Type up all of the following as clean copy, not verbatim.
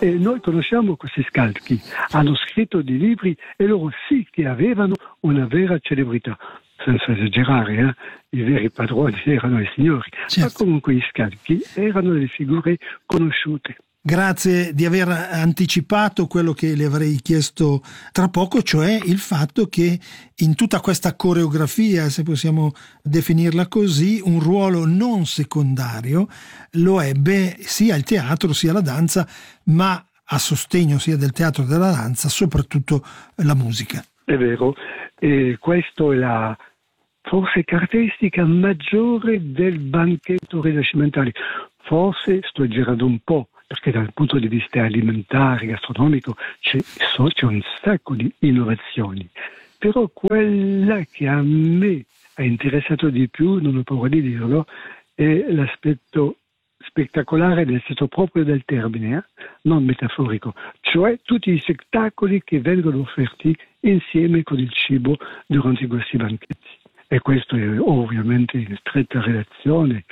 E noi conosciamo questi scalchi, hanno scritto dei libri e loro sì che avevano una vera celebrità. Senza esagerare, i veri padroni erano i signori, certo. Ma comunque gli scalchi erano delle figure conosciute. Grazie di aver anticipato quello che le avrei chiesto tra poco, cioè il fatto che in tutta questa coreografia, se possiamo definirla così, un ruolo non secondario lo ebbe sia il teatro sia la danza, ma a sostegno sia del teatro che della danza, soprattutto la musica. È vero, e questa è la forse caratteristica maggiore del banchetto rinascimentale. Forse sto girando un po', perché dal punto di vista alimentare, gastronomico, c'è un sacco di innovazioni. Però quella che a me ha interessato di più, non ho paura di dirlo, è l'aspetto spettacolare nel senso proprio del termine, non metaforico, cioè tutti gli spettacoli che vengono offerti insieme con il cibo durante questi banchetti. E questo è ovviamente in stretta relazione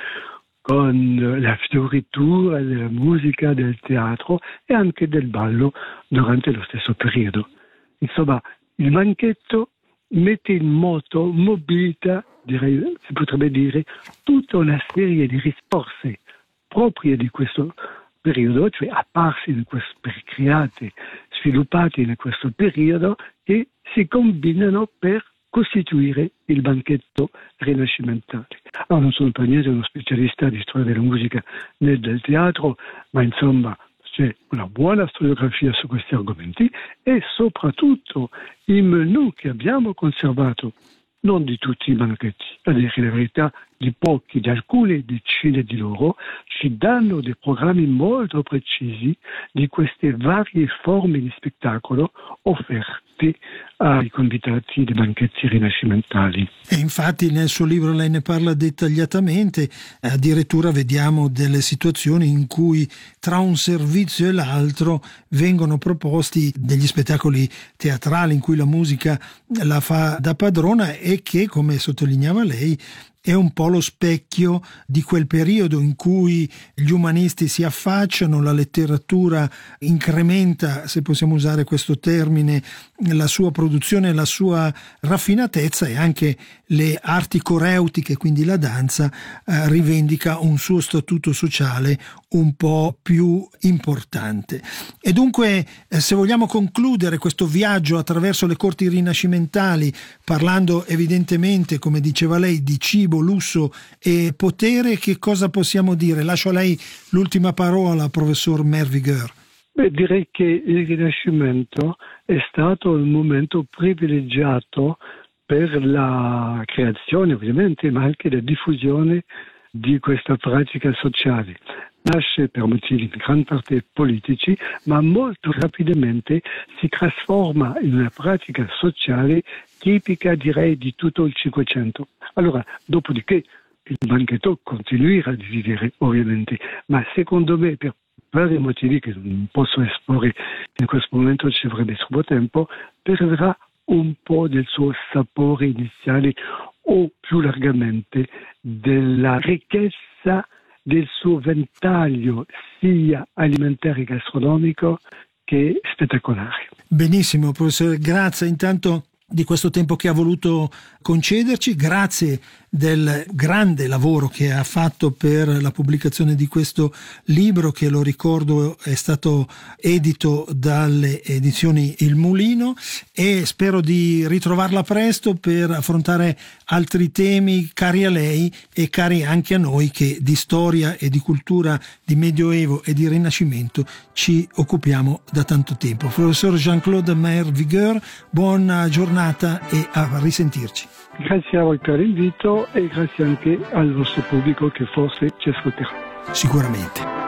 con la fioritura della musica, del teatro e anche del ballo durante lo stesso periodo. Insomma, il banchetto mette in moto, mobilita, direi, si potrebbe dire, tutta una serie di risorse proprie di questo periodo, cioè apparsi create, sviluppati in questo periodo, che si combinano per costituire il banchetto rinascimentale. Allora, non sono per niente uno specialista di storia della musica né del teatro, ma insomma c'è una buona storiografia su questi argomenti e soprattutto i menù che abbiamo conservato, non di tutti i banchetti, a dire la verità, di pochi, di alcune decine di loro, ci danno dei programmi molto precisi di queste varie forme di spettacolo offerte ai convitati dei banchetti rinascimentali. E infatti nel suo libro lei ne parla dettagliatamente, addirittura vediamo delle situazioni in cui tra un servizio e l'altro vengono proposti degli spettacoli teatrali in cui la musica la fa da padrona e che, come sottolineava lei, è un po' lo specchio di quel periodo in cui gli umanisti si affacciano, la letteratura incrementa, se possiamo usare questo termine, la sua produzione, la sua raffinatezza, e anche le arti coreutiche, quindi la danza, rivendica un suo statuto sociale un po' più importante. E dunque, se vogliamo concludere questo viaggio attraverso le corti rinascimentali, parlando evidentemente, come diceva lei, di cibo, lusso e potere, che cosa possiamo dire? Lascio a lei l'ultima parola, professor Merviger. Direi che il Rinascimento è stato un momento privilegiato per la creazione, ovviamente, ma anche la diffusione di questa pratica sociale. Nasce per motivi in gran parte politici, ma molto rapidamente si trasforma in una pratica sociale tipica, direi, di tutto il Cinquecento. Allora, dopodiché, il banchetto continuerà a vivere, ovviamente, ma secondo me, per vari motivi che non posso esporre in questo momento, ci vorrebbe troppo tempo, perderà un po' del suo sapore iniziale o più largamente della ricchezza del suo ventaglio sia alimentare e gastronomico che spettacolare. Benissimo, professore, grazie intanto di questo tempo che ha voluto concederci, grazie del grande lavoro che ha fatto per la pubblicazione di questo libro, che, lo ricordo, è stato edito dalle edizioni Il Mulino, e spero di ritrovarla presto per affrontare altri temi cari a lei e cari anche a noi, che di storia e di cultura di Medioevo e di Rinascimento ci occupiamo da tanto tempo. Professor Jean-Claude Merviger, buona giornata e a risentirci. Grazie a voi per l'invito e grazie anche al vostro pubblico che forse ci ascolterà. Sicuramente.